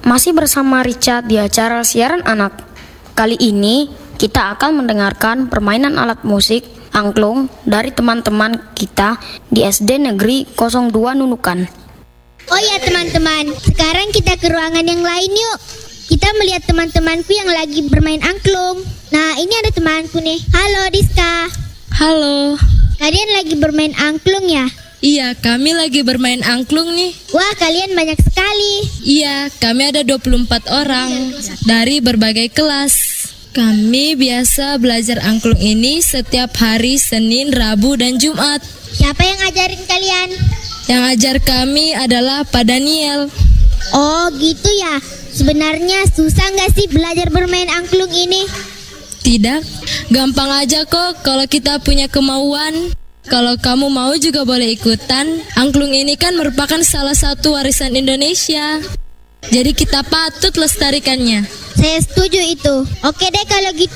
Masih bersama Richard di acara siaran anak. Kali ini kita akan mendengarkan permainan alat musik angklung dari teman-teman kita di SD Negeri 02 Nunukan. Oh ya teman-teman, sekarang kita ke ruangan yang lain yuk. Kita melihat teman-temanku yang lagi bermain angklung. Nah, ini ada temanku nih. Halo Diska. Halo. Kalian lagi bermain angklung ya? Iya, kami lagi bermain angklung nih. Wah, kalian banyak sekali. Iya, kami ada 24 orang dari berbagai kelas. Kami biasa belajar angklung ini setiap hari Senin, Rabu, dan Jumat. Siapa yang ngajarin kalian? Yang ajar kami adalah Pak Daniel. Oh gitu ya. Sebenarnya susah nggak sih belajar bermain angklung ini? Tidak, gampang aja kok kalau kita punya kemauan. Kalau kamu mau juga boleh ikutan. Angklung ini kan merupakan salah satu warisan Indonesia. Jadi kita patut lestarikannya. Saya setuju itu. Oke deh kalau gitu.